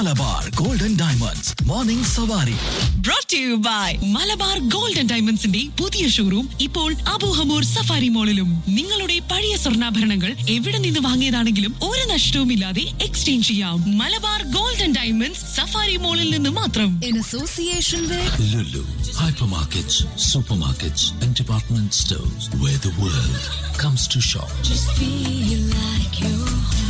Malabar golden diamonds morning സവാരി. Brought to you by Malabar golden ഡയമണ്ട്സിന്റെ പുതിയ showroom ഇപ്പോൾ അബൂഹമൂർ സഫാരി മോളിലും. നിങ്ങളുടെ പഴയ സ്വർണ്ണാഭരണങ്ങൾ എവിടെ നിന്ന് വാങ്ങിയതാണെങ്കിലും ഒരു നഷ്ടവുമില്ലാതെ എക്സ്ചേഞ്ച് ചെയ്യാം. മലബാർ ഗോൾഡൻ ഡയമണ്ട്സ് സഫാരി മോളിൽ നിന്ന് മാത്രം. In association with Lulu, hypermarkets, supermarkets and department stores where the world comes to shop. just feel like you're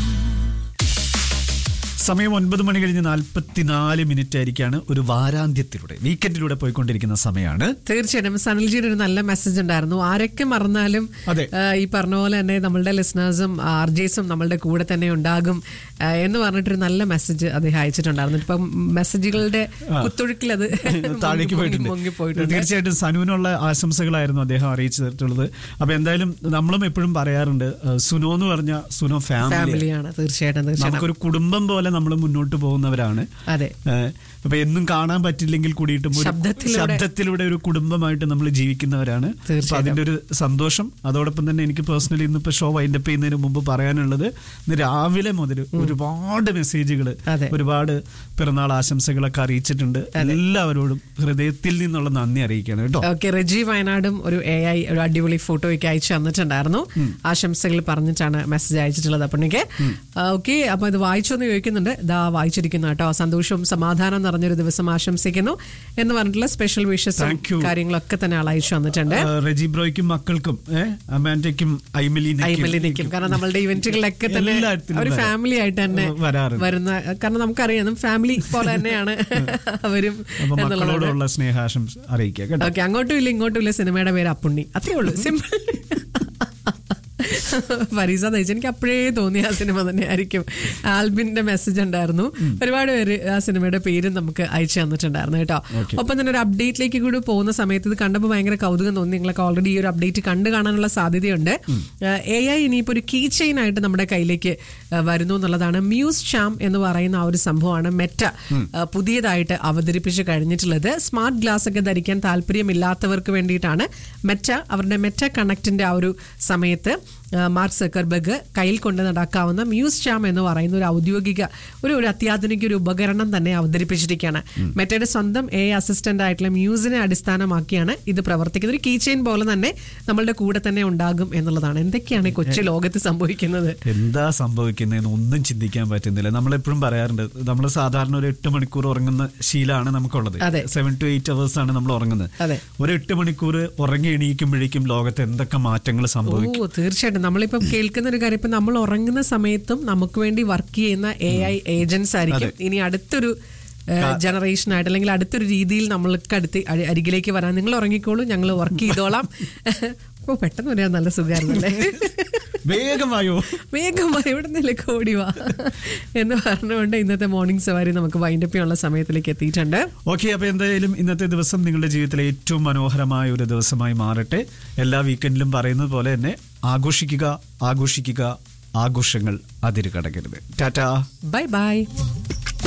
സമയം 9 മണി കഴിഞ്ഞ് 44 ആയിരിക്കാണ്. ഒരു വാരാന്ത്യത്തിലൂടെ വീക്കെൻഡിലൂടെ പോയിക്കൊണ്ടിരിക്കുന്ന സമയമാണ്. തീർച്ചയായിട്ടും സനൽജിയുടെ ഒരു നല്ല മെസ്സേജ് ഉണ്ടായിരുന്നു. ആരൊക്കെ മറന്നാലും ഈ പറഞ്ഞ പോലെ തന്നെ നമ്മളുടെ ലിസണേഴ്സും ആർജേസും നമ്മളുടെ കൂടെ തന്നെ ഉണ്ടാകും എന്ന് പറഞ്ഞിട്ടൊരു നല്ല മെസ്സേജ് അദ്ദേഹം അയച്ചിട്ടുണ്ടായിരുന്നു. ഇപ്പം മെസ്സേജുകളുടെ കുത്തൊഴുക്കിൽ അത് താഴേക്ക് പോയിട്ടുണ്ട്. തീർച്ചയായിട്ടും സനുവിനുള്ള ആശംസകളായിരുന്നു അദ്ദേഹം അറിയിച്ചിട്ടുള്ളത്. അപ്പൊ എന്തായാലും നമ്മളും എപ്പോഴും പറയാറുണ്ട്, സുനോ എന്ന് പറഞ്ഞ സുനോ ഫാമിലിയാണ്. തീർച്ചയായിട്ടും നമുക്കൊരു കുടുംബം പോലെ നമ്മൾ മുന്നോട്ട് പോകുന്നവരാണ്. അതെ. അപ്പൊ എന്നും കാണാൻ പറ്റില്ലെങ്കിൽ കൂടിയിട്ടും ശബ്ദത്തിലൂടെ ഒരു കുടുംബമായിട്ട് നമ്മൾ ജീവിക്കുന്നവരാണ്. അപ്പൊ അതിന്റെ ഒരു സന്തോഷം. അതോടൊപ്പം തന്നെ എനിക്ക് പേഴ്സണലി ഇന്നിപ്പോ ഷോ വൈൻഡപ്പ് ചെയ്യുന്നതിന് മുമ്പ് പറയാനുള്ളത്, ഇന്ന് രാവിലെ മുതൽ ഒരുപാട് മെസ്സേജുകൾ, ഒരുപാട് പിറന്നാൾ ആശംസകളൊക്കെ അറിയിച്ചിട്ടുണ്ട്. എല്ലാവരോടും ഹൃദയത്തിൽ നിന്നുള്ള നന്ദി അറിയിക്കണം കേട്ടോ. ഓക്കെ. റെജി വയനാടും ഒരു AI ഒരു അടിപൊളി ഫോട്ടോയ്ക്ക് അയച്ചു തന്നിട്ടുണ്ടായിരുന്നു. ആശംസകൾ പറഞ്ഞിട്ടാണ് മെസ്സേജ് അയച്ചിട്ടുള്ളത്. അപ്പോഴേക്ക് ഓക്കെ. അപ്പൊ ഇത് വായിച്ചോന്ന് ചോദിക്കുന്നുണ്ട്. ഇതാ വായിച്ചിരിക്കുന്നു കേട്ടോ. സന്തോഷവും സമാധാനം നിറഞ്ഞൊരു ദിവസം ആശംസിക്കുന്നു എന്ന് പറഞ്ഞിട്ടുള്ള സ്പെഷ്യൽ വിഷസും കാര്യങ്ങളൊക്കെ തന്നെ ആൾ അയച്ചു വന്നിട്ടുണ്ട്. റെജി ബ്രോയ്ക്കും മക്കൾക്കും അമാൻഡയ്ക്കും ഐമലിനും. കാരണം നമ്മളുടെ ഇവന്റുകളിലൊക്കെ തന്നെ ഒരു ഫാമിലി ആയിട്ട് തന്നെ വരുന്ന, കാരണം നമുക്കറിയാം ഫാമിലി പോലെ തന്നെയാണ് അവരും എന്നുള്ളതോടുള്ള സ്നേഹാശംസ അറിയിക്കുക. ഓക്കെ. അങ്ങോട്ടും ഇല്ല ഇങ്ങോട്ടും ഇല്ല. സിനിമയുടെ പേര് അപ്പുണ്ണി, അത്രേ ഉള്ളൂ. സിമ്പിൾ. ഫരീസ നയിച്ച എനിക്ക് അപ്പോഴേ തോന്നി ആ സിനിമ തന്നെ ആയിരിക്കും. ആൽബിന്റെ മെസ്സേജ് ഉണ്ടായിരുന്നു. ഒരുപാട് പേര് ആ സിനിമയുടെ പേരും നമുക്ക് അയച്ചു തന്നിട്ടുണ്ടായിരുന്നു കേട്ടോ. ഒപ്പം തന്നെ ഒരു അപ്ഡേറ്റിലേക്ക് കൂടി പോകുന്ന സമയത്ത് ഇത് കണ്ടപ്പോൾ ഭയങ്കര കൗതുകം തോന്നി. നിങ്ങളൊക്കെ ഓൾറെഡി ഈ ഒരു അപ്ഡേറ്റ് കണ്ടു കാണാനുള്ള സാധ്യതയുണ്ട്. AI ഇനിയിപ്പോൾ ഒരു കീ ചെയിൻ ആയിട്ട് നമ്മുടെ കയ്യിലേക്ക് വരുന്നു എന്നുള്ളതാണ്. മ്യൂസ് ചാം എന്ന് പറയുന്ന ആ ഒരു സംഭവമാണ് മെറ്റ പുതിയതായിട്ട് അവതരിപ്പിച്ച് കഴിഞ്ഞിട്ടുള്ളത്. സ്മാർട്ട് ഗ്ലാസ് ഒക്കെ ധരിക്കാൻ താല്പര്യമില്ലാത്തവർക്ക് വേണ്ടിയിട്ടാണ് മെറ്റ അവരുടെ മെറ്റ കണക്റ്റിന്റെ ആ ഒരു സമയത്ത് മാർക്ക് സക്കർബർഗ് കയ്യിൽ കൊണ്ട് നടക്കാവുന്ന മ്യൂസ് ചാം എന്ന് പറയുന്ന ഒരു ഔദ്യോഗിക ഒരു അത്യാധുനിക ഒരു ഉപകരണം തന്നെ അവതരിപ്പിച്ചിരിക്കുകയാണ്. മെറ്റയുടെ സ്വന്തം AI അസിസ്റ്റന്റ് ആയിട്ടുള്ള മ്യൂസിനെ അടിസ്ഥാനമാക്കിയാണ് ഇത് പ്രവർത്തിക്കുന്നത്. ഒരു കീ ചെയിൻ പോലെ തന്നെ നമ്മളുടെ കൂടെ തന്നെ ഉണ്ടാകും എന്നുള്ളതാണ്. എന്തൊക്കെയാണ് ഈ കൊച്ചു ലോകത്ത് സംഭവിക്കുന്നത്, എന്താ സംഭവിക്കുന്നതെന്ന് ഒന്നും ചിന്തിക്കാൻ പറ്റുന്നില്ല. നമ്മളെപ്പോഴും പറയാറുണ്ട്, നമ്മൾ സാധാരണ ഒരു 8 മണിക്കൂർ ഉറങ്ങുന്ന ശീലമാണ് നമുക്കുള്ളത്. 7 to 8 hours ആണ് നമ്മൾ ഉറങ്ങുന്നത്. ഒരു 8 മണിക്കൂർ ഉറങ്ങി എണീക്കുമ്പോഴേക്കും ലോകത്ത് എന്തൊക്കെ മാറ്റങ്ങൾ സംഭവിക്കും. തീർച്ചയായിട്ടും നമ്മളിപ്പം കേൾക്കുന്ന ഒരു കാര്യം, ഇപ്പൊ നമ്മൾ ഉറങ്ങുന്ന സമയത്തും നമുക്ക് വേണ്ടി വർക്ക് ചെയ്യുന്ന AI ഏജൻസ് ആയിരിക്കും ഇനി അടുത്തൊരു ജനറേഷനായിട്ട് അല്ലെങ്കിൽ അടുത്തൊരു രീതിയിൽ നമ്മൾക്ക് അരികിലേക്ക് വരാൻ. നിങ്ങൾ ഉറങ്ങിക്കോളൂ, ഞങ്ങൾ വർക്ക് ചെയ്തോളാം. ഓ, പെട്ടെന്ന് വരാൻ നല്ല സുഖമായിരുന്നല്ലേ. വേഗമായോ ഇവിടെ നിന്നേക്ക് ഓടിവാ എന്ന് പറഞ്ഞുകൊണ്ട് ഇന്നത്തെ മോർണിംഗ് സവാരി നമുക്ക് വൈൻഡപ്പ് ചെയ്യാനുള്ള സമയത്തിലേക്ക് എത്തിയിട്ടുണ്ട്. ഓക്കെ. അപ്പൊ എന്തായാലും ഇന്നത്തെ ദിവസം നിങ്ങളുടെ ജീവിതത്തിലെ ഏറ്റവും മനോഹരമായ ഒരു ദിവസമായി മാറട്ടെ. എല്ലാ വീക്കെൻഡിലും പറയുന്നത് പോലെ തന്നെ ആഘോഷിക്കുക, ആഘോഷിക്കുക, ആഘോഷങ്ങൾ അതിര് കടക്കരുത്. Tata, bye bye.